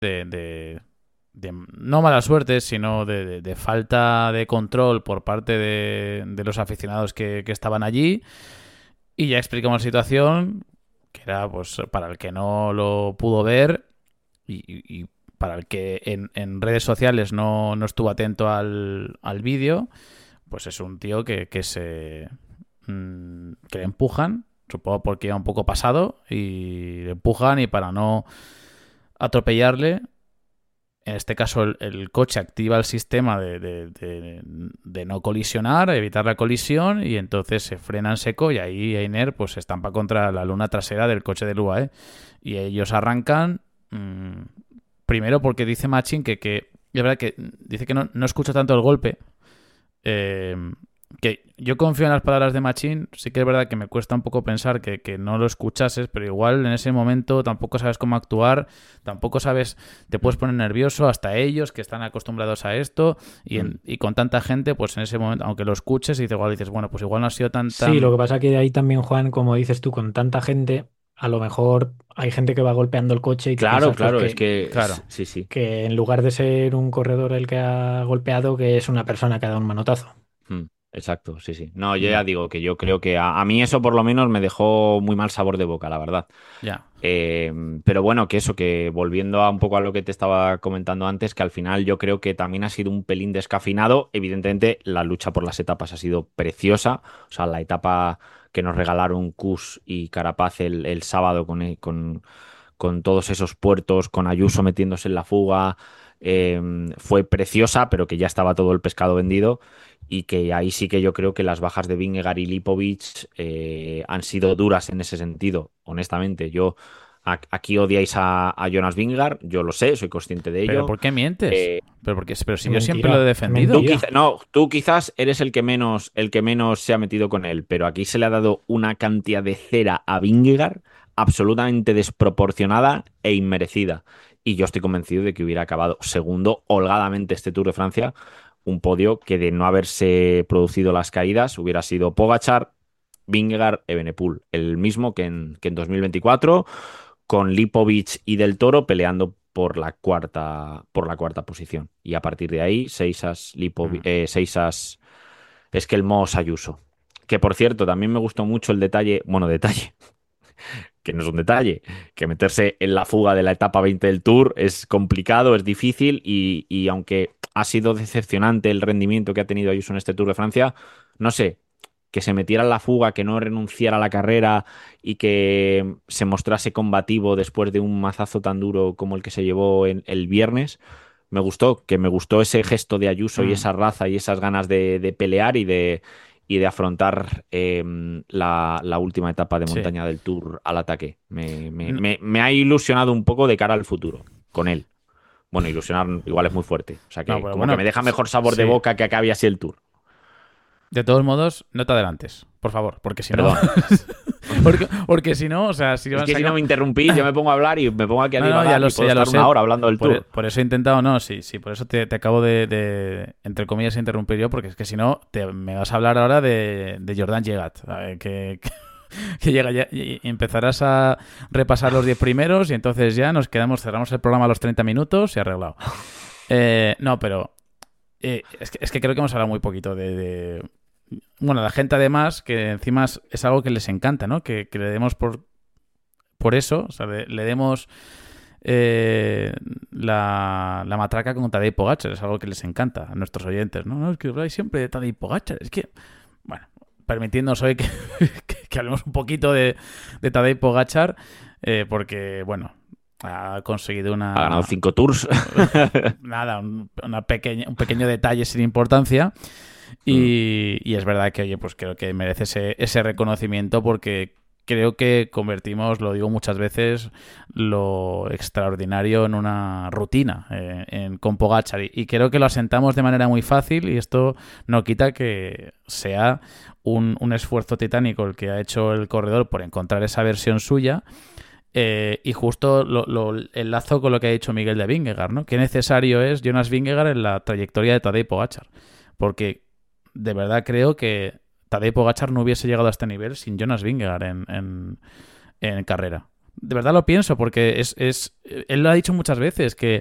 de no mala suerte, sino de falta de control por parte de los aficionados que estaban allí. Y ya explicamos la situación, que era pues para el que no lo pudo ver y para el que en redes sociales no estuvo atento al vídeo, pues es un tío que le empujan, supongo porque iba un poco pasado, y le empujan y para no atropellarle, en este caso el coche activa el sistema de no colisionar, evitar la colisión, y entonces se frena en seco y ahí Einer pues se estampa contra la luna trasera del coche del UAE. Y ellos arrancan, primero porque dice Machin que es verdad que dice que no escucha tanto el golpe, eh, que yo confío en las palabras de Machín. Sí que es verdad que me cuesta un poco pensar que no lo escuchases, pero igual en ese momento tampoco sabes cómo actuar, tampoco sabes, te puedes poner nervioso, hasta ellos que están acostumbrados a esto, y con tanta gente, pues en ese momento, aunque lo escuches y igual dices, bueno, pues igual no ha sido Sí, lo tan... que pasa que ahí también, Juan, como dices tú, con tanta gente, a lo mejor hay gente que va golpeando el coche y te Claro, piensas pues claro, es que claro, sí, sí. que en lugar de ser un corredor el que ha golpeado, que es una persona que ha dado un manotazo. Mm, exacto, sí, sí. No, yo Mm. ya digo que yo creo que a mí eso por lo menos me dejó muy mal sabor de boca, la verdad. Ya. Eh, pero bueno, que eso, que volviendo a un poco a lo que te estaba comentando antes, que al final yo creo que también ha sido un pelín descafeinado. Evidentemente, la lucha por las etapas ha sido preciosa. O sea, la etapa que nos regalaron Kuss y Carapaz el sábado con todos esos puertos, con Ayuso metiéndose en la fuga, fue preciosa, pero que ya estaba todo el pescado vendido. Y que ahí sí que yo creo que las bajas de Vingegaard y Lipovic han sido duras en ese sentido, honestamente. Aquí odiáis a Jonas Vingegaard, yo lo sé, soy consciente de ¿Pero ello. por qué mientes? Eh, Pero Qué si yo siempre lo he mentira, qué defendido. mentira. no, tú quizás eres el que menos se ha metido con él, pero aquí se le ha dado una cantidad de cera a Vingegaard absolutamente desproporcionada e inmerecida. Y yo estoy convencido de que hubiera acabado segundo holgadamente este Tour de Francia, un podio que de no haberse producido las caídas hubiera sido Pogačar, Vingegaard, Evenepoel, el mismo que en 2024, con Lipovic y Del Toro peleando por la cuarta posición. Y a partir de ahí, Mm. Seisas Esquelmós Ayuso. Que por cierto, también me gustó mucho el detalle, bueno, detalle, que no es un detalle, que meterse en la fuga de la etapa 20 del Tour es complicado, es difícil y aunque ha sido decepcionante el rendimiento que ha tenido Ayuso en este Tour de Francia, no sé, que se metiera en la fuga, que no renunciara a la carrera y que se mostrase combativo después de un mazazo tan duro como el que se llevó el viernes. Me gustó ese gesto de Ayuso y Mm. esa raza y esas ganas de pelear y de afrontar la última etapa de Sí. montaña del Tour al ataque. Me, me- No- me- me ha ilusionado un poco de cara al futuro con él. Bueno, ilusionar igual es muy fuerte. O sea No, que pero como que bueno, me deja mejor sabor de sí. boca que acabe así el Tour. De todos modos, no te adelantes, por favor, porque si no... Perdón. porque si no, o sea, si Es van que si no saca... me interrumpís, yo me pongo a hablar y me pongo aquí a No, no, ya divagar lo y sé, puedo ya lo estar una sé. hora hablando del Tour. Por eso he intentado, no, sí, sí, por eso te acabo entre comillas, interrumpir yo, porque es que si no, me vas a hablar ahora de Jordan Llegat, que llega ya, y empezarás a repasar los 10 primeros y entonces ya cerramos el programa a los 30 minutos y arreglado. No, pero es que creo que hemos hablado muy poquito bueno, la gente además, que encima es algo que les encanta, ¿no? Que le demos por eso, o sea, le demos la matraca con Tadej Pogačar, es algo que les encanta a nuestros oyentes, ¿no? No, es que habláis siempre de Tadej Pogačar, es que, bueno, permitiéndonos hoy que hablemos un poquito de Tadej Pogačar, porque, bueno, ha conseguido Ha ganado una... 5 Tours. Nada, un pequeño detalle sin importancia. Mm. Y es verdad que, oye, pues creo que merece ese reconocimiento porque creo que convertimos, lo digo muchas veces, lo extraordinario en una rutina con Pogačar y creo que lo asentamos de manera muy fácil y esto no quita que sea un esfuerzo titánico el que ha hecho el corredor por encontrar esa versión suya. Y justo lo enlazo con lo que ha dicho Miguel de Vingegaard, ¿no? Qué necesario es Jonas Vingegaard en la trayectoria de Tadej Pogačar. Porque de verdad creo que Tadej Pogačar no hubiese llegado a este nivel sin Jonas Vingegaard en carrera. De verdad lo pienso, porque él lo ha dicho muchas veces, que